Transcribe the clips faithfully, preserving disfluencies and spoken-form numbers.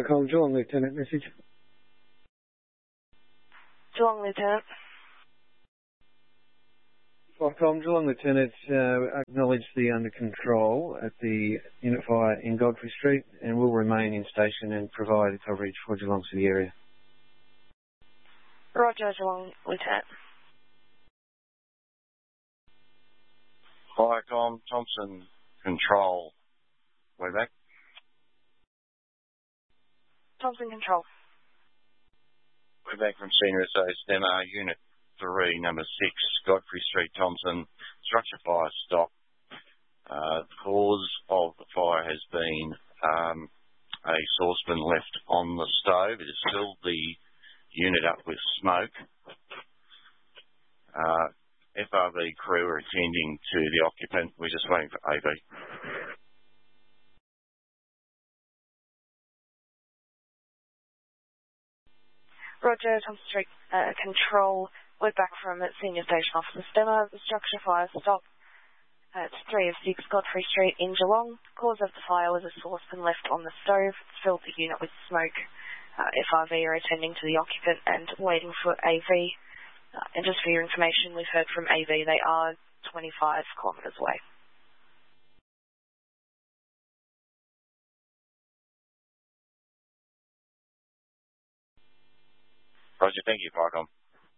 Firecom, Geelong Lieutenant message. Geelong Lieutenant. Firecom, Geelong Lieutenant uh, acknowledged the under control at the unit fire in Godfrey Street and will remain in station and provide coverage for Geelong City area. Roger, Geelong Lieutenant. Firecom, Thompson Control. Way back. Thompson Control. We're back from Senior S O STEMA, Unit three, Number six, Godfrey Street, Thompson. Structure fire stop. Uh, the cause of the fire has been um, a saucepan left on the stove. It has filled the unit up with smoke. Uh, F R V crew are attending to the occupant. We're just waiting for A V. Roger, Thompson Street uh, Control. We're back from Senior Station Officer STEMA. The structure fire stopped at three of six Godfrey Street in Geelong. The cause of the fire was a saucepan left on the stove. It's filled the unit with smoke. Uh, F R V are attending to the occupant and waiting for A V. Uh, and just for your information, we've heard from A V they are twenty-five kilometres away. Roger, thank you, Firecom.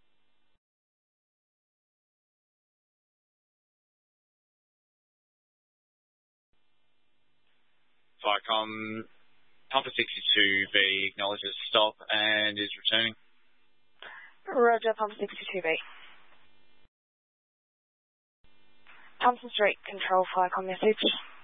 Firecom, Alpha sixty-two B acknowledges stop and is returning. Roger, Pump sixty-two B. Thompson Street Control, Firecom message.